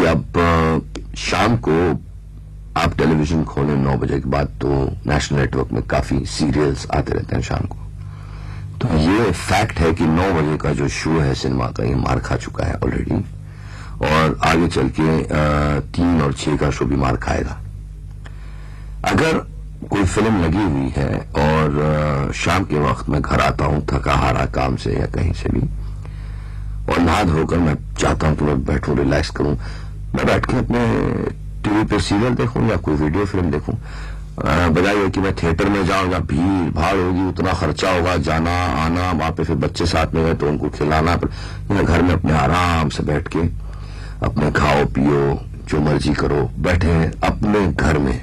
देखिए, अब शाम को आप टेलीविजन खोलें 9 बजे के बाद तो नेशनल नेटवर्क में काफी सीरियल्स आते रहते हैं शाम को। तो ये फैक्ट है कि 9 बजे का जो शो है सिनेमा का, ये मार खा चुका है ऑलरेडी, और आगे चल के 3 और 6 का शो भी मार खाएगा। अगर कोई फिल्म लगी हुई है और शाम के वक्त मैं घर आता हूं थका हारा काम से या कहीं से भी, और नहा धोकर मैं चाहता हूं कि मैं बैठूं, रिलैक्स करूं, मैं बैठ के अपने टीवी पे सीरियल देखूं या कोई वीडियो फिल्म देखूं, बजाय ये कि मैं थिएटर में जाऊं या भीड़ भाड़ होगी, उतना खर्चा होगा, जाना आना, वहां पे फिर बच्चे साथ में गए तो उनको खिलाना, पर घर में अपने आराम से बैठ के अपने खाओ पियो जो मर्जी करो, बैठे अपने घर में।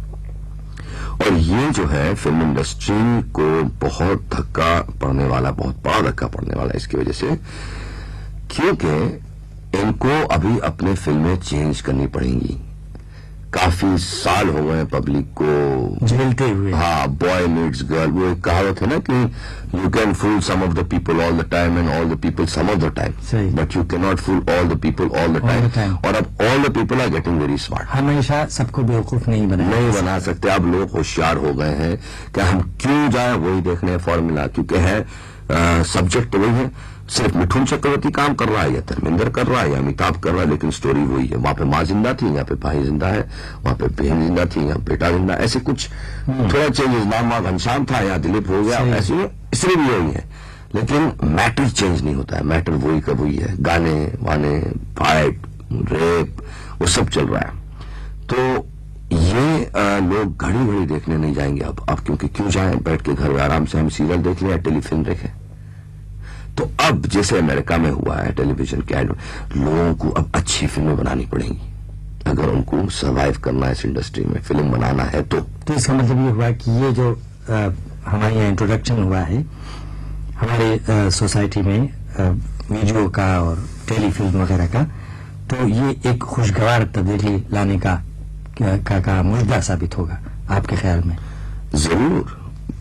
और ये जो है फिल्म इंडस्ट्री को बहुत धक्का पड़ने वाला, बहुत बड़ा धक्का पड़ने वाला है इसकी वजह से, क्योंकि इनको अभी अपने फिल्में चेंज करनी पड़ेंगी। काफी साल हो गए पब्लिक को झेलते हुए। हाँ, बॉय मीट्स गर्ल, वो एक कहावत है ना कि you can fool some of the people all the time and all the people some of the time, but you can not fool all the people all the time. और अब all the people are getting very smart. हमेशा सबको बेवकूफ नहीं बना सकते। अब लोग होशियार हो गए हैं कि हम क्यों जाए वही देखने फॉर्मूला, क्योंकि है सब्जेक्ट तो वही है, सिर्फ मिठुन चक्रवर्ती काम कर रहा है या धर्मेंद्र कर रहा है या अमिताभ कर रहा है, लेकिन स्टोरी वही है। वहां पे माँ जिंदा थी, यहाँ पे भाई जिंदा है, वहां पे बहन जिंदा थी, यहाँ बेटा जिंदा, ऐसे कुछ थोड़ा चेंजेस, नाम वहां घनश्याम था या दिलीप हो गया, ऐसे इसलिए भी वही है, लेकिन मैटर चेंज नहीं होता है। मैटर वही का वही है, गाने वाने, फाइट, रेप, वो सब चल रहा है। तो ये लोग घड़ी घड़ी देखने नहीं जाएंगे अब क्योंकि क्यों जाएं, बैठ के घर में आराम से हम सीरियल देख लें या टेलीफिल्म देखें। तो अब जैसे अमेरिका में हुआ है टेलीविजन के ऐड, लोगों को अब अच्छी फिल्में बनानी पड़ेंगी अगर उनको सरवाइव करना है इस इंडस्ट्री में, फिल्म बनाना है तो इसका मतलब ये हुआ कि ये जो हमारे यहाँ इंट्रोडक्शन हुआ है हमारे सोसाइटी में वीडियो का और टेलीफिल्म वगैरह का, तो ये एक खुशगवार तब्दीली लाने का मुद्दा साबित होगा आपके ख्याल में? जरूर,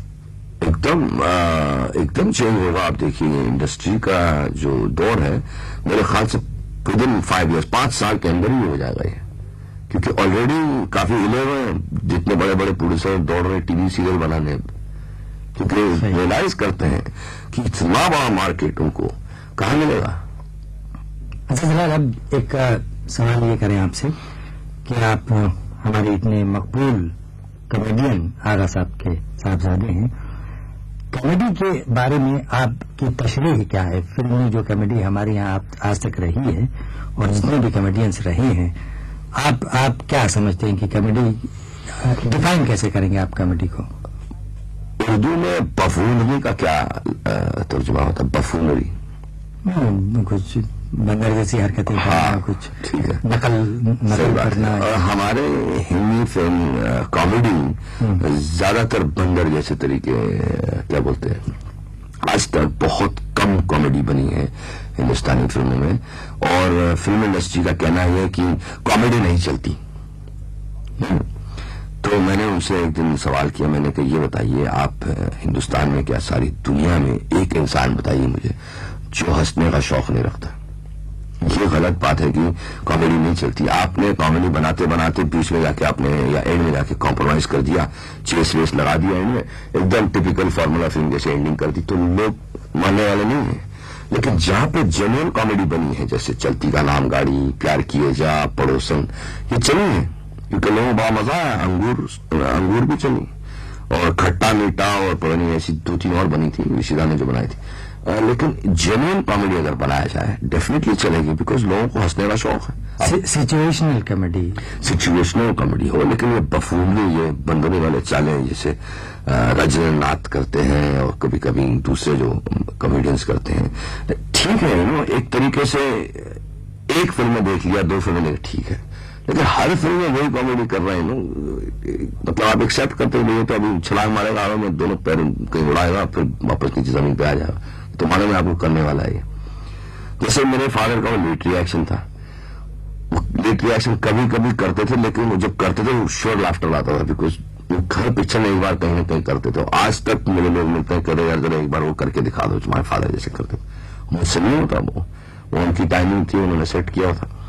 एकदम चेंज होगा। आप देखिए इंडस्ट्री का जो दौर है, मेरे ख्याल से विद इन 5 years, 5 साल के अंदर ही हो जाएगा ये, क्योंकि ऑलरेडी काफी हिले हुए हैं जितने बड़े बड़े प्रोड्यूसर दौड़ रहे टीवी सीरियल बनाने, क्योंकि रियलाइज करते हैं कि इतना बड़ा मार्केट उनको कहाँ मिलेगा। अच्छा फिलहाल अब एक सवाल ये करें आपसे कि आप हमारे इतने मकबूल कॉमेडियन आगा साहब के साहबजादे हैं, कॉमेडी के बारे में आपकी तशरीह क्या है? फिल्मी जो कॉमेडी हमारे यहाँ आज तक रही है और जितने भी कॉमेडियंस रहे हैं, आप क्या समझते हैं कि कॉमेडी डिफाइन कैसे करेंगे आप कॉमेडी को? उर्दू में बफूनरी का क्या तर्जुमा होता है? बफूनरी कुछ बंदर जैसी हरकतें करना, कुछ ठीक है, नकल करना। हमारे हिंदी फिल्म कॉमेडी ज्यादातर बंदर जैसे तरीके, क्या बोलते हैं, आज तक बहुत कम कॉमेडी बनी है हिंदुस्तानी फिल्मों में, और फिल्म इंडस्ट्री का कहना है कि कॉमेडी नहीं चलती। तो मैंने उनसे एक दिन सवाल किया, मैंने कहा ये बताइए आप हिंदुस्तान में क्या सारी दुनिया में एक इंसान बताइए मुझे जो हंसने का शौक नहीं रखता। ये गलत बात है कि कॉमेडी नहीं चलती। आपने कॉमेडी बनाते बनाते बीच में जाके आपने या एंड में जाके कॉम्प्रोमाइज कर दिया, चेस वेस लगा दिया एंड में, एकदम टिपिकल फॉर्मूला फिल्म जैसे एंडिंग कर दी, तो लोग मानने वाले नहीं है। लेकिन जहां पे जेन्युइन कॉमेडी बनी है, जैसे चलती का नाम गाड़ी, प्यार किए जा, पड़ोसन, ये चली है क्योंकि लोगों को बड़ा मजा आया। अंगूर भी चली, और खट्टा मीठा, और पता नहीं ऐसी 2-3 और बनी थी ऋषिदा ने जो बनाई थी। लेकिन जेन्युइन कॉमेडी अगर बनाया जाए डेफिनेटली चलेगी, बिकॉज लोगों को हंसने का शौक है। सिचुएशनल कॉमेडी हो, लेकिन ये बफूनली, ये बंदरों वाले चालें जैसे रजनीनाथ करते हैं और कभी कभी दूसरे जो कॉमेडियंस करते हैं, ठीक है एक तरीके से एक फिल्म में देख लिया, 2 फिल्में देख, ठीक है, लेकिन हर फिल्म में वही कॉमेडी कर रहे हैं मतलब आप एक्सेप्ट करते नहीं तो अभी छलांग मारेगा हवा में, दोनों पैर कहीं उड़ाएगा, फिर वापस नीचे जमीन पे आ जाएगा, तुम्हारे में आपको करने वाला है। जैसे मेरे फादर का वो लेट रिएक्शन था, लेट रिएक्शन कभी कभी करते थे, लेकिन वो जब करते थे वो श्योर लाफ्टर आता था, बिकॉज वो घर पिक्चर में एक बार कहीं ना कहीं करते थे। आज तक मेरे लोग मिलते हैं, कहते यार जरा एक बार वो करके दिखा दो तुम्हारे फादर जैसे करते, मुझसे नहीं होता वो उनकी टाइमिंग थी, उन्होंने सेट किया था।